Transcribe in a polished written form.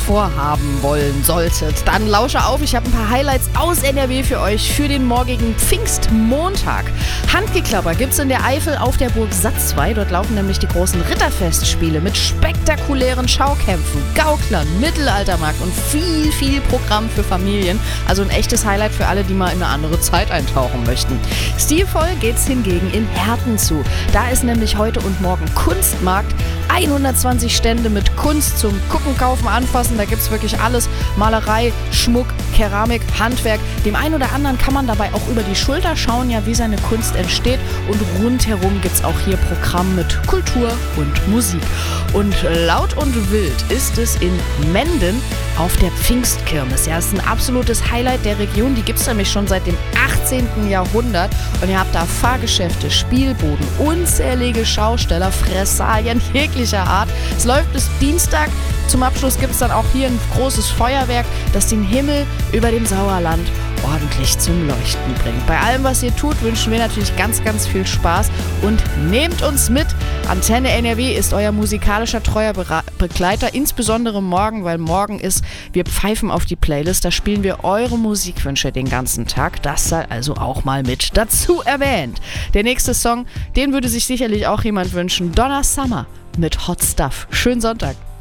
vorhaben wollen solltet, dann lausche auf. Ich habe ein paar Highlights aus NRW für euch für den morgigen Pfingstmontag. Handgeklapper gibt's in der Eifel auf der Burg Satzwey. Dort laufen nämlich die großen Ritterfestspiele mit spektakulären Schaukämpfen, Gauklern, Mittelaltermarkt und viel Programm für Familien. Also ein echtes Highlight für alle, die mal in eine andere Zeit eintauchen möchten. Stilvoll geht's hingegen in Herten zu. Da ist nämlich heute und morgen Kunstmarkt. 120 Stände mit Kunst zum Gucken, Kaufen, Anfassen. Da gibt's wirklich alles. Malerei, Schmuck, Keramik, Handwerk. Dem einen oder anderen kann man dabei auch über die Schulter schauen, ja, wie seine Kunst entsteht. Und rundherum gibt's auch hier Programm mit Kultur und Musik. Und laut und wild ist es in Menden auf der Pfingstkirmes. Ja, das ist ein absolutes Highlight der Region. Die gibt's nämlich schon seit dem 18. Jahrhundert. Und ihr habt da Fahrgeschäfte, Spielboden, unzählige Schausteller, Fressalien jeglicher Art. Es läuft bis Dienstag. Zum Abschluss gibt es dann auch hier ein großes Feuerwerk, das den Himmel über dem Sauerland ordentlich zum Leuchten bringt. Bei allem, was ihr tut, wünschen wir natürlich ganz viel Spaß und nehmt uns mit. Antenne NRW ist euer musikalischer treuer Begleiter, insbesondere morgen, weil morgen ist, wir pfeifen auf die Playlist, da spielen wir eure Musikwünsche den ganzen Tag. Das sei also auch mal mit dazu erwähnt. Der nächste Song, den würde sich sicherlich auch jemand wünschen. Donna Summer mit Hot Stuff. Schönen Sonntag.